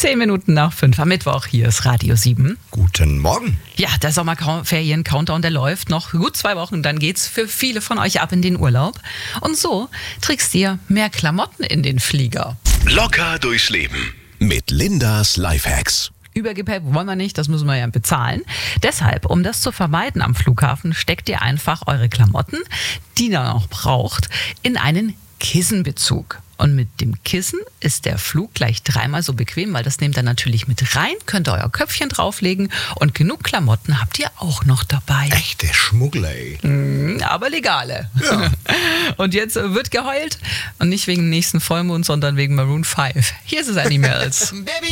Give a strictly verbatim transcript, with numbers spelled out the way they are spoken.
Zehn Minuten nach fünf am Mittwoch, hier ist Radio sieben. Guten Morgen. Ja, der Sommerferien-Countdown, der läuft noch gut zwei Wochen, dann geht's für viele von euch ab in den Urlaub. Und so trägst ihr mehr Klamotten in den Flieger. Locker durchs Leben mit Lindas Lifehacks. Übergepäck wollen wir nicht, das müssen wir ja bezahlen. Deshalb, um das zu vermeiden am Flughafen, steckt ihr einfach eure Klamotten, die ihr noch braucht, in einen Kissenbezug. Und mit dem Kissen ist der Flug gleich dreimal so bequem, weil das nehmt ihr natürlich mit rein, könnt ihr euer Köpfchen drauflegen und genug Klamotten habt ihr auch noch dabei. Echte Schmuggler, ey. Mm, aber legale. Ja. Und jetzt wird geheult und nicht wegen dem nächsten Vollmond, sondern wegen Maroon fünf. Hier ist es Animals.